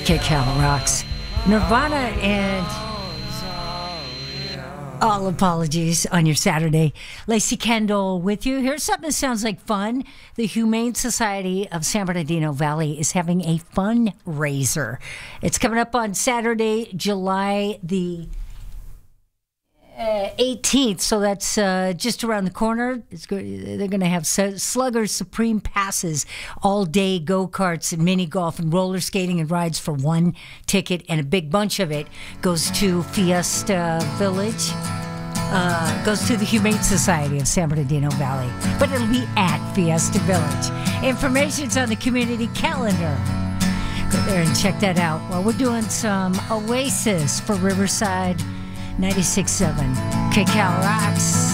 KCal rocks. Nirvana and all apologies on your Saturday. Lacey Kendall with you. Here's something that sounds like fun. The Humane Society of San Bernardino Valley is having a fundraiser. It's coming up on Saturday, July the 18th, so that's just around the corner. They're going to have Slugger Supreme passes, all-day go-karts and mini golf and roller skating and rides for one ticket, and a big bunch of it goes to Fiesta Village, goes to the Humane Society of San Bernardino Valley, but it'll be at Fiesta Village. Information's on the community calendar. Go there and check that out. Well, we're doing some Oasis for Riverside 96.7 KCal rocks.